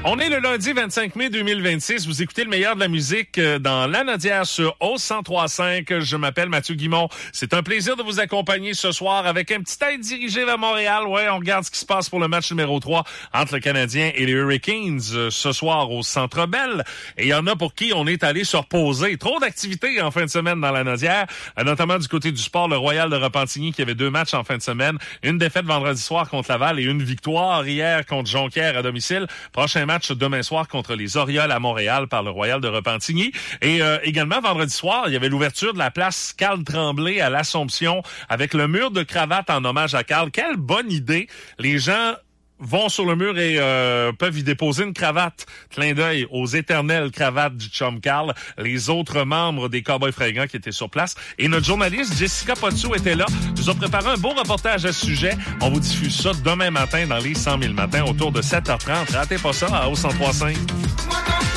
On est le lundi 25 mai 2026. Vous écoutez le meilleur de la musique dans Lanaudière sur O103.5. Je m'appelle Mathieu Guimont. C'est un plaisir de vous accompagner ce soir avec un petit aide dirigé vers Montréal. Ouais, on regarde ce qui se passe pour le match numéro 3 entre le Canadien et les Hurricanes ce soir au Centre Bell. Et il y en a pour qui on est allé se reposer. Trop d'activités en fin de semaine dans Lanaudière, notamment du côté du sport, le Royal de Repentigny qui avait 2 matchs en fin de semaine. Une défaite vendredi soir contre Laval et une victoire hier contre Jonquière à domicile. Prochain match demain soir contre les Orioles à Montréal par le Royal de Repentigny. Et également, vendredi soir, il y avait l'ouverture de la place Carl Tremblay à l'Assomption avec le mur de cravate en hommage à Carl. Quelle bonne idée! Les gens vont sur le mur et peuvent y déposer une cravate. Clin d'œil aux éternelles cravates du chum Carl, les autres membres des Cowboys fringants qui étaient sur place. Et notre journaliste Jessica Potsou était là. Nous a préparé un beau reportage à ce sujet. On vous diffuse ça demain matin dans les 100 000 matins autour de 7h30. Ratez pas ça à O103.5.